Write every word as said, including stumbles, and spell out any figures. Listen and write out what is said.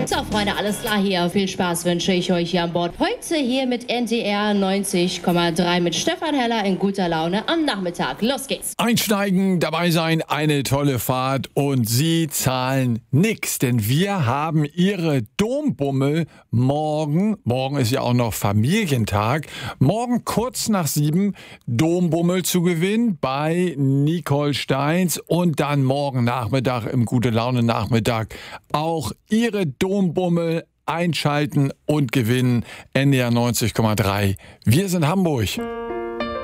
So, Freunde, alles klar hier. Viel Spaß wünsche ich euch hier an Bord. Heute hier mit N D R neunzig Komma drei mit Stefan Heller in guter Laune am Nachmittag. Los geht's. Einsteigen, dabei sein, eine tolle Fahrt und Sie zahlen nix, denn wir haben Ihre Dombummel morgen, morgen ist ja auch noch Familientag, morgen kurz nach sieben Dombummel zu gewinnen bei Nicole Steins und dann morgen Nachmittag im Gute Laune Nachmittag auch Ihre Dombummel einschalten und gewinnen. N D R neunzig Komma drei. Wir sind Hamburg.